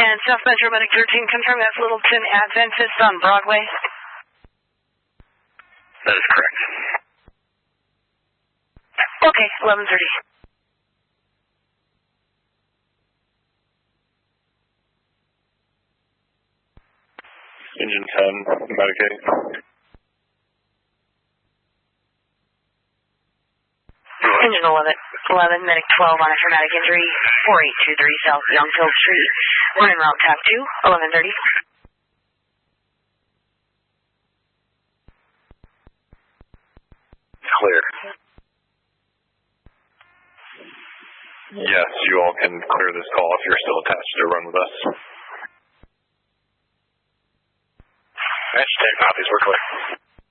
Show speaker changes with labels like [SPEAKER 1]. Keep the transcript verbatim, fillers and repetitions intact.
[SPEAKER 1] And South Metro Medic thirteen, confirm that's Littleton Adventist on Broadway.
[SPEAKER 2] That is correct.
[SPEAKER 1] Okay, eleven thirty.
[SPEAKER 2] Engine ten, Medic eight.
[SPEAKER 1] Engine eleven, eleven, Medic twelve on a traumatic injury, four eight two three South Youngfield Street. One en route, tap two, eleven thirty.
[SPEAKER 2] Clear. Yes, you all can clear this call if you're still attached to run with us. Match ten copies, we're clear.